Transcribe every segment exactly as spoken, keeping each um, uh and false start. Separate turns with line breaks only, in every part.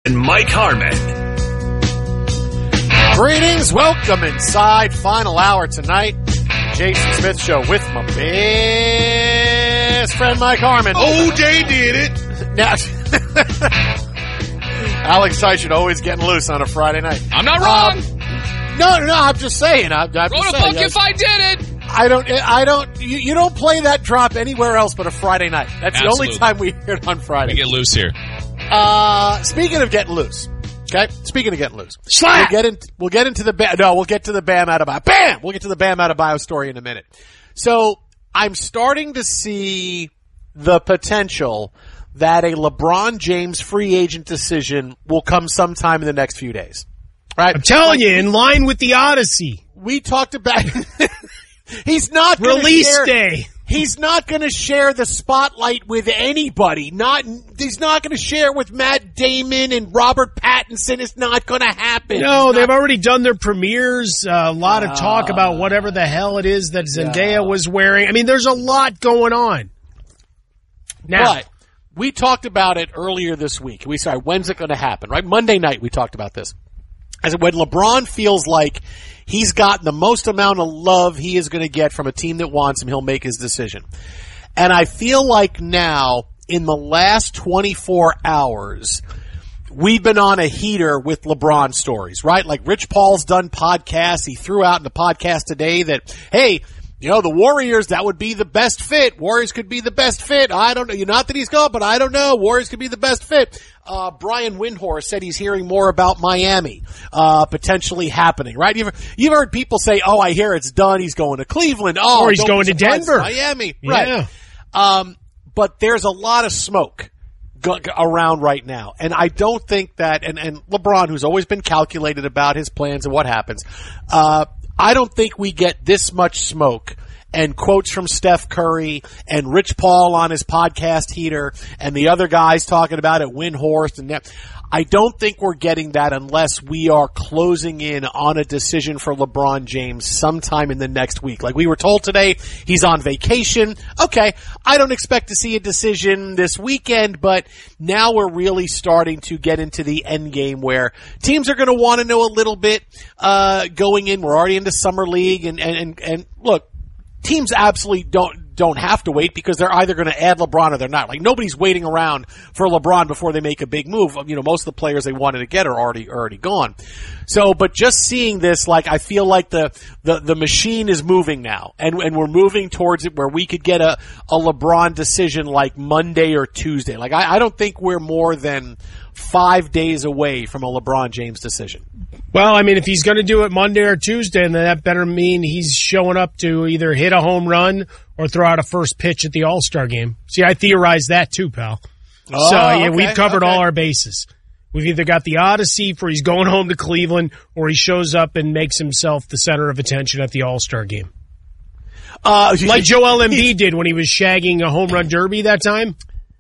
and Mike Harmon.
Greetings, welcome inside final hour tonight. Jason Smith Show with my best friend Mike Harmon.
Oh, they did it.
Now, Alex Tyson always getting loose on a Friday night.
I'm not wrong.
Um, no, no, I'm just saying. I'm, I'm
Wrote
just
a
saying.
book if I did it.
I don't. I don't. You, you don't play that drop anywhere else but a Friday night. That's
Absolutely.
the only time we hear it on Friday.
We get loose here.
Uh, speaking of getting loose, okay. Speaking of getting loose,
Slap!
We'll get in, We'll get into the ba- no. We'll get to the Bam Adebayo. Bam. We'll get to the Bam Adebayo story in a minute. So I'm starting to see the potential that a LeBron James free agent decision will come sometime in the next few days. Right?
I'm telling
like,
you, in line with the Odyssey.
We talked about. He's not gonna
Release
share,
day.
He's not going to share the spotlight with anybody. Not he's not going to share with Matt Damon and Robert Pattinson. It's not going to happen.
No,
It's
they've
not,
already done their premieres. Uh, a lot of talk about whatever the hell it is that Zendaya was wearing. I mean, there's a lot going on. Now,
but we talked about it earlier this week. We said, when's it going to happen? Right, Monday night we talked about this. I said when LeBron feels like he's gotten the most amount of love he is going to get from a team that wants him, he'll make his decision. And I feel like now, in the last twenty-four hours, we've been on a heater with LeBron stories, right? Like Rich Paul's done podcasts. He threw out in the podcast today that, hey, you know, the Warriors, that would be the best fit. Warriors could be the best fit. I don't know. Not that he's gone, but I don't know. Warriors could be the best fit. Uh, Brian Windhorst said he's hearing more about Miami, uh, potentially happening, right? You've, you've heard people say, oh, I hear it's done. He's going to Cleveland. Oh,
or he's going to Denver.
Miami.
Yeah.
Right. Um, but there's a lot of smoke go- around right now. And I don't think that, and, and LeBron, who's always been calculated about his plans and what happens, uh, I don't think we get this much smoke and quotes from Steph Curry and Rich Paul on his podcast heater and the other guys talking about it, Windhorst and that. I don't think we're getting that unless we are closing in on a decision for LeBron James sometime in the next week. Like we were told today, he's on vacation. Okay, I don't expect to see a decision this weekend, but now we're really starting to get into the end game where teams are going to want to know a little bit uh going in. We're already into summer league, and and and, and look, teams absolutely don't don't have to wait because they're either going to add LeBron or they're not. Like nobody's waiting around for LeBron before they make a big move. You know, most of the players they wanted to get are already already gone. So, but just seeing this, like I feel like the the, the machine is moving now, and and we're moving towards it where we could get a a LeBron decision like Monday or Tuesday. Like I, I don't think we're more than five days away from a LeBron James decision.
Well, I mean, if he's going to do it Monday or Tuesday, then that better mean he's showing up to either hit a home run or throw out a first pitch at the All-Star game. See, I theorized that too, pal.
Oh,
so, yeah,
okay,
we've covered
okay.
all our bases. We've either got the Odyssey for he's going home to Cleveland or he shows up and makes himself the center of attention at the All-Star game.
Uh,
like Joel Embiid did when he was shagging a home run derby that time.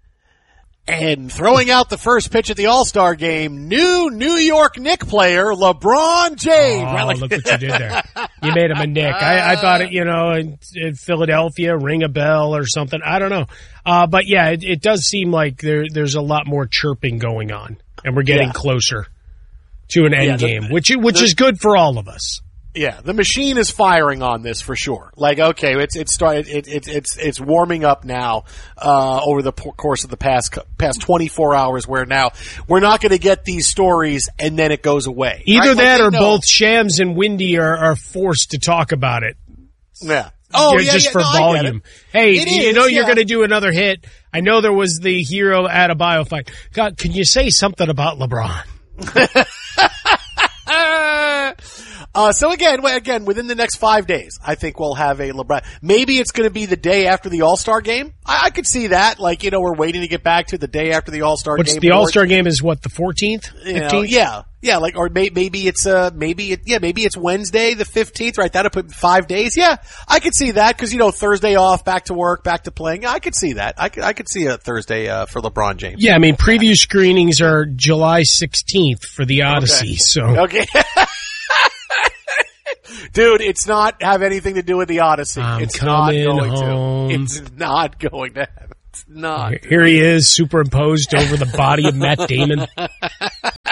And throwing out the first pitch at the All-Star game, new New York Knicks player, LeBron James.
Oh,
Right, like-
look what you did there. You made him a Knick. I, I thought, it, you know, in, in Philadelphia, ring a bell or something. I don't know. Uh, but, yeah, it, it does seem like there, there's a lot more chirping going on, and we're getting
Yeah.
closer to an end
Yeah, the-
game, which, which
the-
is good for all of us.
Yeah, the machine is firing on this for sure. Like, okay, it's it's started. It, it, it's it's warming up now uh, over the p- course of the past past twenty-four hours. Where now we're not going to get these stories and then it goes away.
Either
right?
that
like
or
know.
both Shams and Windy are, are forced to talk about it.
Yeah. Oh,
Ju-
yeah,
just
yeah,
for
no, I get
volume.
it.
Hey,
It
you
is,
know you're
yeah.
going to do another hit. I know there was the Hero Adebayo fight. God, can you say something about LeBron?
Uh, so again, again, within the next five days, I think we'll have a LeBron. Maybe it's going to be the day after the All-Star game. I, I could see that. Like, you know, we're waiting to get back to the day after the All-Star
What's
game.
the
Or-
All-Star game is what, the fourteenth?
you know,
fifteenth?
yeah, yeah, like, or may, maybe it's, uh, maybe it, yeah, maybe it's Wednesday, the fifteenth, right? That'll put five days. Yeah, I could see that because, you know, Thursday off, back to work, back to playing. I could see that. I could, I could see a Thursday, uh, for LeBron James.
Yeah, I mean, preview screenings are July sixteenth for the Odyssey,
Okay.
so.
Okay. Dude, it's not have anything to do with the Odyssey.
I'm
it's not
coming
going
home.
to. It's not going to happen. It's not.
Here he is, superimposed over the body of Matt Damon.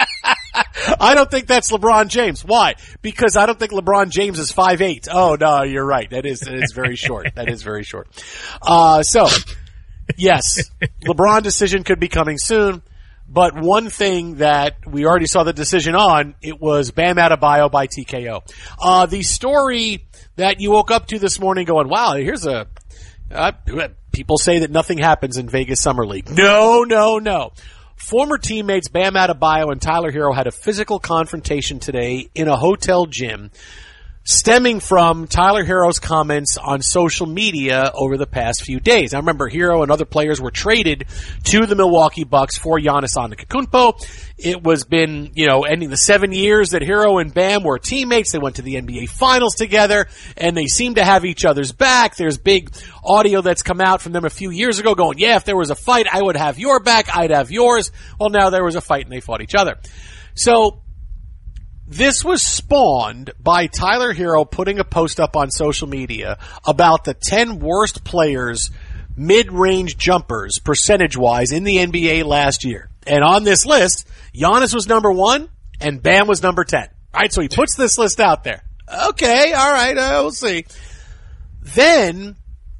I don't think that's LeBron James. Why? Because I don't think LeBron James is five eight. Oh, no, you're right. That is, that is very short. That is very short. Uh, so, yes, LeBron decision could be coming soon. But one thing that we already saw the decision on, it was Bam Adebayo by T K O. Uh, the story that you woke up to this morning going, wow, here's a, uh, people say that nothing happens in Vegas Summer League. No, no, no. Former teammates Bam Adebayo and Tyler Herro had a physical confrontation today in a hotel gym, stemming from Tyler Herro's comments on social media over the past few days. I remember Herro and other players were traded to the Milwaukee Bucks for Giannis Antetokounmpo. It was been, you know, ending the seven years that Herro and Bam were teammates. They went to the N B A Finals together, and they seem to have each other's back. There's big audio that's come out from them a few years ago going, yeah, if there was a fight, I would have your back, I'd have yours. Well, now there was a fight, and they fought each other. So, this was spawned by Tyler Herro putting a post up on social media about the ten worst players, mid-range jumpers, percentage-wise, in the N B A last year. And on this list, Giannis was number one, and Bam was number ten. All right, so he puts this list out there. Okay, all right, uh, we'll see. Then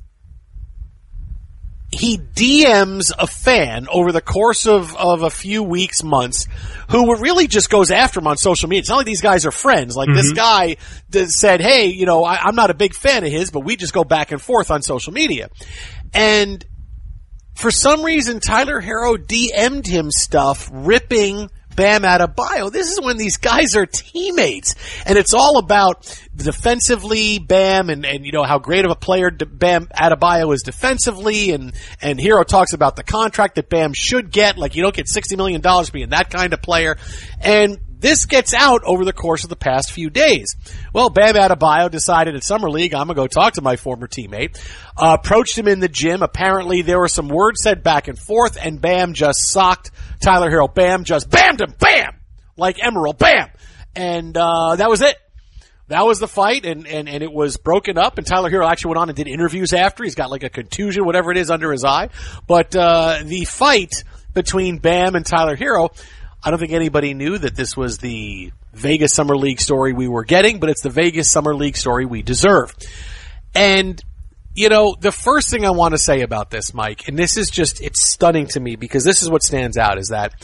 he D Ms a fan over the course of, of a few weeks, months, who really just goes after him on social media. It's not like these guys are friends. Like, mm-hmm. This guy that said, hey, you know, I, I'm not a big fan of his, but we just go back and forth on social media. And for some reason, Tyler Herro D M'd him stuff ripping Bam Adebayo. This is when these guys are teammates. And it's all about defensively, Bam, and, and you know, how great of a player Bam Adebayo is defensively, and, and Herro talks about the contract that Bam should get, like you don't get sixty million dollars being that kind of player. And this gets out over the course of the past few days. Well, Bam Adebayo decided at Summer League, I'm going to go talk to my former teammate, uh, approached him in the gym. Apparently there were some words said back and forth, and Bam just socked Tyler Herro. Bam just bammed him, bam! Like Emerald, bam! And uh that was it. That was the fight, and, and, and it was broken up, and Tyler Herro actually went on and did interviews after. He's got like a contusion, whatever it is, under his eye. But uh the fight between Bam and Tyler Herro, I don't think anybody knew that this was the Vegas Summer League story we were getting, but it's the Vegas Summer League story we deserve. And, you know, the first thing I want to say about this, Mike, and this is just, it's stunning to me because this is what stands out, is that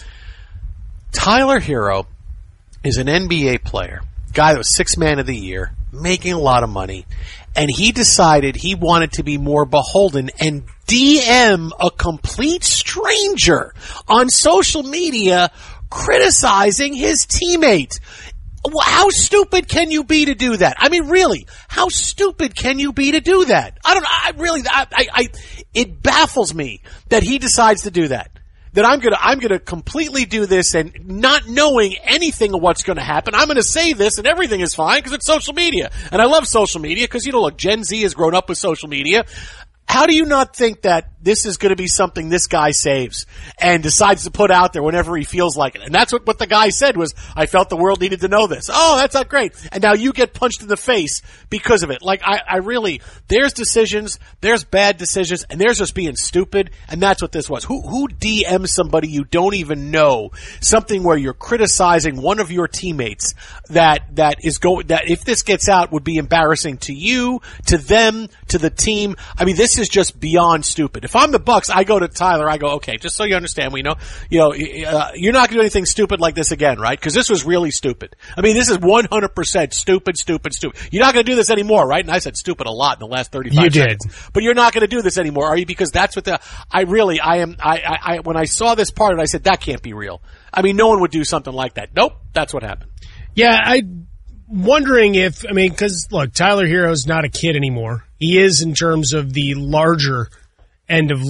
Tyler Herro is an N B A player, guy that was sixth man of the year, making a lot of money, and he decided he wanted to be more beholden and D M a complete stranger on social media criticizing his teammate. How stupid can you be to do that? I mean, really, how stupid can you be to do that? I don't, I really, I, I, I it baffles me that he decides to do that. That I'm gonna, I'm gonna completely do this and not knowing anything of what's gonna happen. I'm gonna say this and everything is fine because it's social media. And I love social media because, you know, look, Gen Z has grown up with social media. How do you not think that this is going to be something this guy saves and decides to put out there whenever he feels like it? And that's what, what the guy said was, I felt the world needed to know this. Oh, that's not great. And now you get punched in the face because of it. Like, I, I really, there's decisions, there's bad decisions, and there's just being stupid, and that's what this was. Who, who D Ms somebody you don't even know, something where you're criticizing one of your teammates that, that is going, that if this gets out would be embarrassing to you, to them, to the team. I mean, this is just beyond stupid. If I'm the Bucks, I go to Tyler, I go, okay, just so you understand, we know, you know, uh, you're not going to do anything stupid like this again, right? Because this was really stupid. I mean, this is one hundred percent stupid, stupid, stupid. You're not going to do this anymore, right? And I said stupid a lot in the last thirty-five
you
seconds.
did.
But you're not going to do this anymore, are you? Because that's what the, I really, I am, I, I, I, when I saw this part of it, I said, that can't be real. I mean, no one would do something like that. Nope, that's what happened.
Yeah, I, wondering if, I mean, because, look, Tyler Herro's not a kid anymore. He is in terms of the larger end of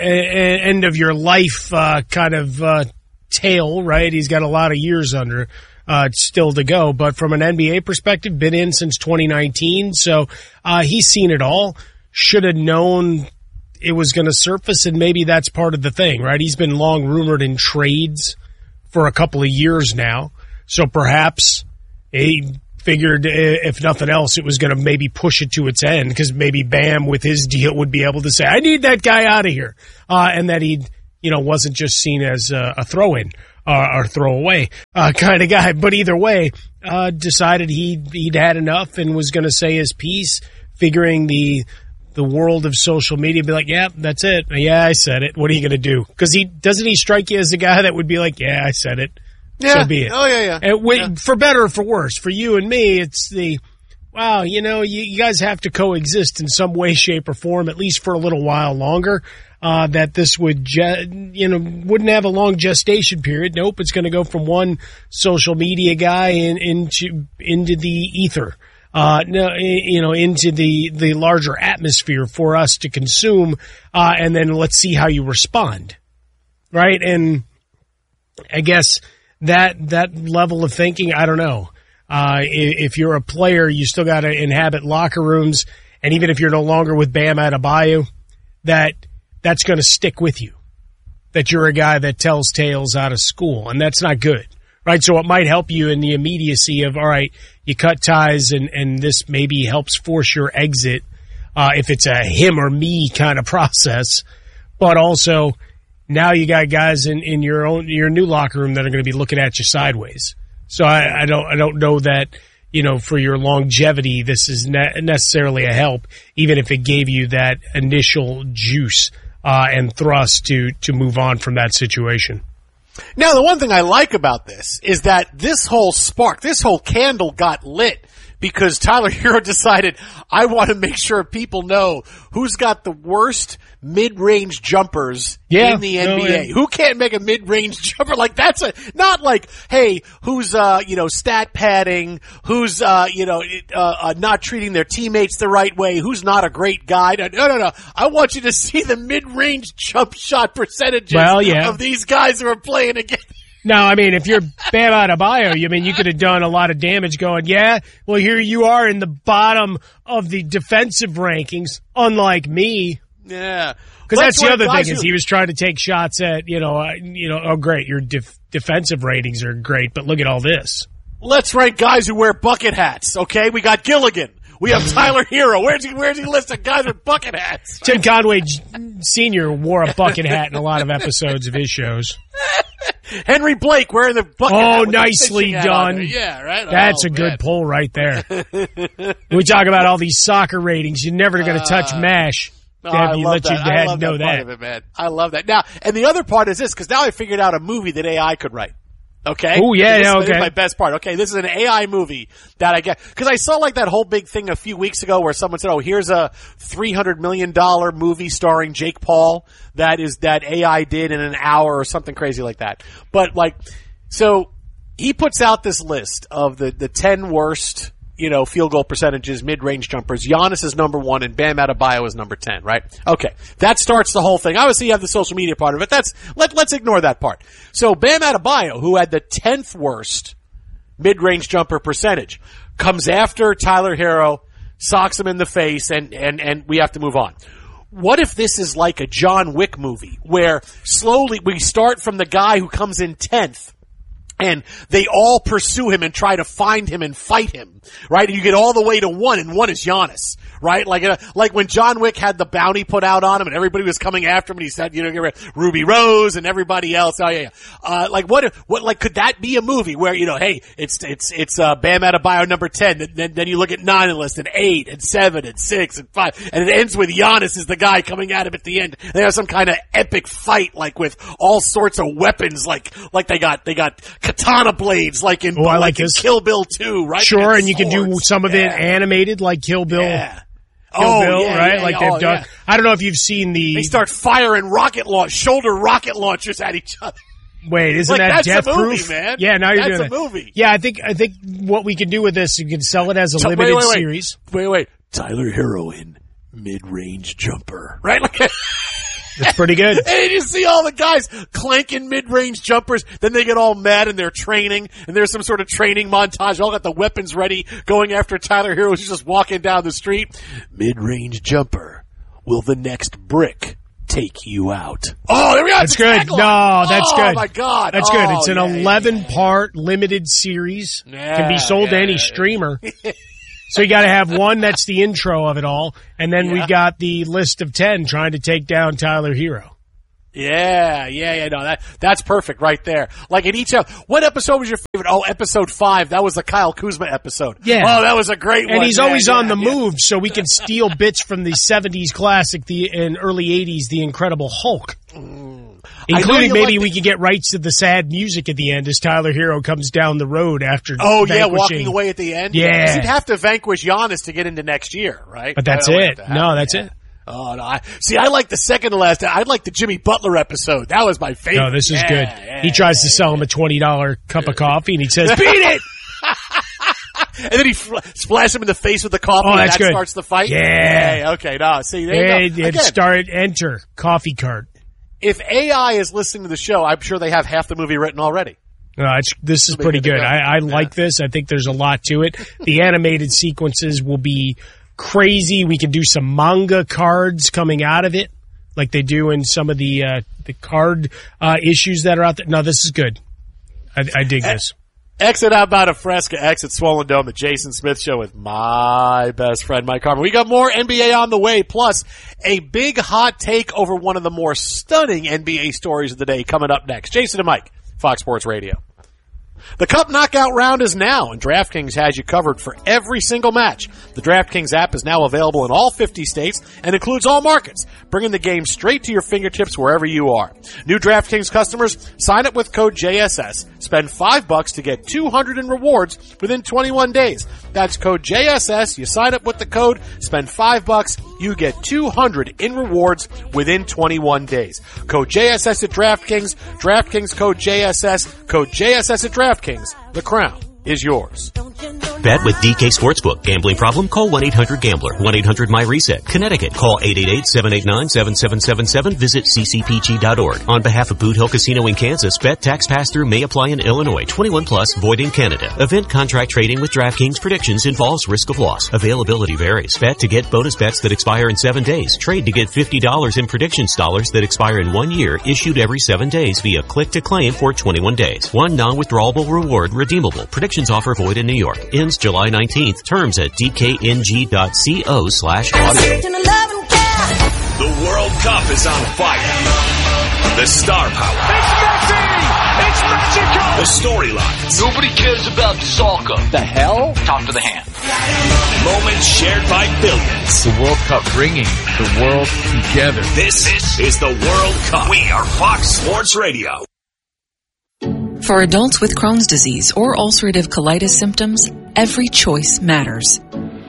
end of your life uh, kind of uh, tale, right? He's got a lot of years under uh, still to go. But from an N B A perspective, been in since twenty nineteen, so uh, he's seen it all. Should have known it was going to surface, and maybe that's part of the thing, right? He's been long rumored in trades for a couple of years now, so perhaps he figured, if nothing else, it was going to maybe push it to its end, because maybe Bam with his deal would be able to say, I need that guy out of here. Uh, and that he'd, you you know, wasn't just seen as a, a throw-in uh, or throwaway uh, kind of guy. But either way, uh, decided he he'd had enough and was going to say his piece, figuring the the world of social media be like, yeah, that's it. Yeah, I said it. What are you going to do? Because he doesn't he strike you as the guy that would be like, yeah, I said it.
Yeah.
So be it.
Oh yeah, yeah.
And we,
yeah.
For better or for worse, for you and me, it's the wow. You know, you, you guys have to coexist in some way, shape, or form, at least for a little while longer. Uh, that this would, ge- you know, wouldn't have a long gestation period. Nope, it's going to go from one social media guy in, into into the ether. Uh, no, you know, into the, the larger atmosphere for us to consume, uh, and then let's see how you respond. Right? And I guess that, that level of thinking, I don't know. Uh, if you're a player, you still got to inhabit locker rooms. And even if you're no longer with Bam Adebayo, that, that's going to stick with you. That you're a guy that tells tales out of school, and that's not good. Right, so it might help you in the immediacy of, all right, you cut ties and, and this maybe helps force your exit uh, if it's a him or me kind of process. But also, now you got guys in, in your own your new locker room that are going to be looking at you sideways. So I, I don't I don't know that, you know, for your longevity, this is ne- necessarily a help, even if it gave you that initial juice uh, and thrust to to move on from that situation.
Now, the one thing I like about this is that this whole spark, this whole candle got lit because Tyler Hero decided, I want to make sure people know who's got the worst mid-range jumpers
yeah,
in the N B A.
No, yeah.
Who can't make a mid-range jumper? Like, that's a, not like, hey, who's, uh, you know, stat padding, who's, uh, you know, uh, uh, not treating their teammates the right way, who's not a great guy. No, no, no. I want you to see the mid-range jump shot percentages
well, yeah.
of these guys who are playing against.
No, I mean, if you're Bam Adebayo, you mean you could have done a lot of damage going, yeah, well, here you are in the bottom of the defensive rankings, unlike me.
Yeah.
Because that's the other thing
who,
is he was trying to take shots at, you know, uh, you know, oh, great, your def- defensive ratings are great, but look at all this.
Let's rank guys who wear bucket hats, okay? We got Gilligan. We have Tyler Hero. Where's he, where's he listed guys with bucket hats?
Tim Conway Senior wore a bucket hat in a lot of episodes of his shows.
Henry Blake wearing the bucket
oh,
hat. Oh,
nicely done.
Yeah, right.
That's
oh,
a good
man.
pull right there. We talk about all these soccer ratings. You're never going to touch
uh,
MASH.
Oh,
Deb,
I
you
love
let
that.
your
I
dad
love
know
that
that.
part of it, man. I love that. Now, and the other part is this, because now I figured out a movie that A I could write. Okay?
Oh, yeah,
this,
yeah,
this
okay.
is my best part. Okay, this is an A I movie that I get, because I saw like that whole big thing a few weeks ago where someone said, oh, here's a three hundred million dollars movie starring Jake Paul that is, that A I did in an hour or something crazy like that. But like, so he puts out this list of the, the ten worst, you know, field goal percentages, mid-range jumpers. Giannis is number one and Bam Adebayo is number ten, right? Okay. That starts the whole thing. Obviously you have the social media part of it. That's, let, let's ignore that part. So Bam Adebayo, who had the tenth worst mid-range jumper percentage, comes after Tyler Hero, socks him in the face, and, and, and we have to move on. What if this is like a John Wick movie where slowly we start from the guy who comes in tenth and they all pursue him and try to find him and fight him, right? And you get all the way to one, and one is Giannis, right? Like, uh, like when John Wick had the bounty put out on him and everybody was coming after him and he said, you know, get rid of Ruby Rose and everybody else. Oh yeah, yeah. Uh, like what, what, like could that be a movie where, you know, hey, it's, it's, it's, uh, Bam Adebayo number ten, then, then you look at nine and list and eight and seven and six and five, and it ends with Giannis is the guy coming at him at the end. They have some kind of epic fight, like with all sorts of weapons, like, like they got, they got katana blades, like in,
oh, I
like
like
in
this.
Kill Bill two, right?
Sure,
and
and you can do
swords.
some of
yeah.
it animated like Kill Bill.
Yeah.
Kill
oh,
Bill,
yeah,
right?
yeah,
like
yeah.
they've
oh,
done.
Yeah.
I don't know if you've seen the.
They start firing rocket launch, shoulder rocket launchers at each other.
Wait, isn't
like,
that
that's
Death
a movie,
Proof?
Man.
Yeah, now you're
that's
doing
a
it.
movie.
Yeah, I think I think what we can do with this, you can sell it as a
So,
limited
wait, wait, wait.
series.
Wait, wait. Tyler Hero in mid-range jumper, right? Like.
It's pretty good.
And you see all the guys clanking mid-range jumpers, then they get all mad and they're training, and there's some sort of training montage. They all got the weapons ready, going after Tyler Hero, who's just walking down the street. Mid-range jumper. Will the next brick take you out? Oh, there we go.
That's good. No, that's
oh,
good.
Oh, my God.
That's
oh,
good. It's an
yeah,
eleven-part yeah, yeah. limited series.
Yeah,
Can be sold
yeah,
to any
yeah.
streamer. So you got to have one that's the intro of it all, and then
yeah.
we got the list of ten trying to take down Tyler Hero.
Yeah, yeah, yeah. No, that that's perfect right there. Like in each of what episode was your favorite? Oh, episode five. That was the Kyle Kuzma episode.
Yeah.
Oh, that was a great
and one. And he's
man.
always
yeah,
on the
yeah.
move, so we can steal bits from the seventies classic, the and early eighties, the Incredible Hulk.
Mm.
Including maybe
like
we
the-
can get rights to the sad music at the end as Tyler Hero comes down the road after.
Oh
vanquishing.
yeah, walking away at the end.
Yeah,
he'd have to vanquish Giannis to get into next year, right?
But that's it. No, that's
yeah.
it.
Oh no! I, see, I like the second to last. I like the Jimmy Butler episode. That was my favorite.
No, this is
yeah,
good.
Yeah,
he tries
yeah,
to sell
yeah.
him a twenty dollar cup of coffee, and he says, "Beat it!"
And then he fl- splashes him in the face with the coffee.
Oh,
and
that's
that
good.
starts the fight.
Yeah.
yeah okay. No. See, there
yeah,
you go.
and
Again,
start enter coffee cart.
if A I is listening to the show, I'm sure they have half the movie written already.
No, it's, this is
It'll be
pretty
good to
good.
go.
I, I
Yeah.
like this. I think there's a lot to it. The animated sequences will be crazy. We can do some manga cards coming out of it, like they do in some of the uh, the card uh, issues that are out there. No, this is good. I, I dig this.
Exit out about a Fresca, exit Swollen Dome, the Jason Smith Show with my best friend, Mike Harmon. We got more N B A on the way, plus a big hot take over one of the more stunning N B A stories of the day coming up next. Jason and Mike, Fox Sports Radio. The Cup Knockout Round is now, and DraftKings has you covered for every single match. The DraftKings app is now available in all fifty states and includes all markets, bringing the game straight to your fingertips wherever you are. New DraftKings customers, sign up with code J S S, spend five bucks to get two hundred in rewards within twenty-one days. That's code J S S. You sign up with the code, spend five bucks, you get two hundred in rewards within twenty-one days. Code J S S at DraftKings, DraftKings code J S S, code J S S at DraftKings. The crown is yours.
Bet with D K Sportsbook. Gambling problem? Call one eight hundred gambler. one eight hundred my reset. Connecticut. Call eight eight eight, seven eight nine, seven seven seven seven. Visit c c p g dot org. On behalf of Boot Hill Casino in Kansas, bet tax pass-through may apply in Illinois. twenty-one plus, void in Canada. Event contract trading with DraftKings predictions involves risk of loss. Availability varies. Bet to get bonus bets that expire in seven days. Trade to get fifty dollars in predictions dollars that expire in one year, issued every seven days via click to claim for twenty-one days. One non-withdrawable reward redeemable. Predictions offer void in New York. Ends July nineteenth. Terms at d k n g dot co slash audio.
The World Cup is on fire. The star power.
It's Messi! It's magical!
The storylines.
Nobody cares about soccer. The hell? Talk to the hand.
Moments shared by billions.
The World Cup bringing the world together.
This, this is the World Cup. We are Fox Sports Radio.
For adults with Crohn's disease or ulcerative colitis symptoms, every choice matters.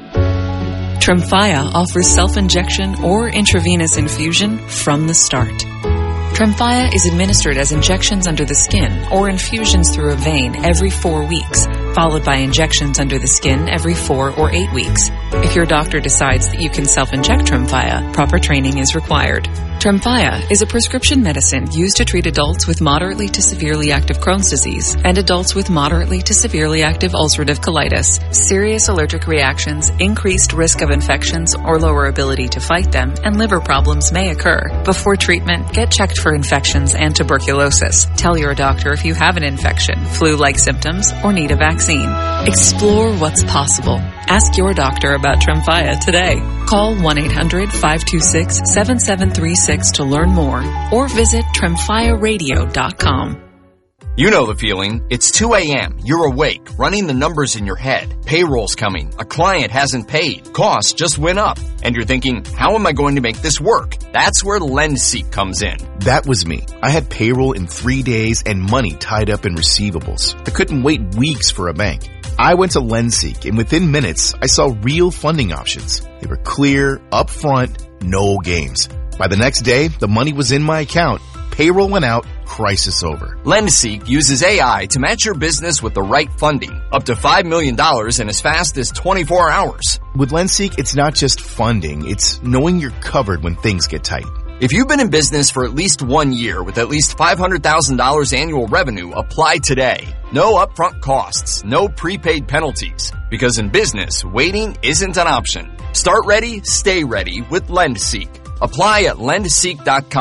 Tremfya offers self-injection or intravenous infusion from the start. Tremfya is administered as injections under the skin or infusions through a vein every four weeks, followed by injections under the skin every four or eight weeks. If your doctor decides that you can self-inject Tremfya, proper training is required. Tremfya is a prescription medicine used to treat adults with moderately to severely active Crohn's disease and adults with moderately to severely active ulcerative colitis. Serious allergic reactions, increased risk of infections or lower ability to fight them, and liver problems may occur. Before treatment, get checked for infections and tuberculosis. Tell your doctor if you have an infection, flu-like symptoms, or need a vaccine. Explore what's possible. Ask your doctor about Tremfya today. Call one eight hundred, five two six, seven seven three six to learn more or visit tremfya radio dot com.
You know the feeling. It's two a.m. You're awake, running the numbers in your head. Payroll's coming. A client hasn't paid. Costs just went up. And you're thinking, how am I going to make this work? That's where LendSeek comes in.
That was me. I had payroll in three days and money tied up in receivables. I couldn't wait weeks for a bank. I went to LendSeek, and within minutes, I saw real funding options. They were clear, upfront, no games. By the next day, the money was in my account. Payroll went out, crisis over.
LendSeek uses A I to match your business with the right funding, up to five million dollars in as fast as twenty-four hours.
With LendSeek, it's not just funding, it's knowing you're covered when things get tight.
If you've been in business for at least one year with at least five hundred thousand dollars annual revenue, apply today. No upfront costs, no prepaid penalties. Because in business, waiting isn't an option. Start ready, stay ready with LendSeek. Apply at lend seek dot com.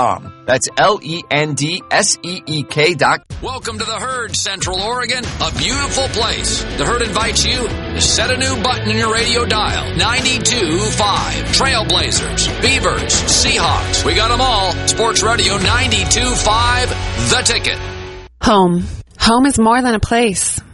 That's L E N D S E E K dot com.
Welcome to the Herd, Central Oregon, a beautiful place. The Herd invites you to set a new button in your radio dial. ninety-two point five. Trailblazers, Beavers, Seahawks. We got them all. Sports Radio ninety-two point five, The Ticket.
Home. Home is more than a place.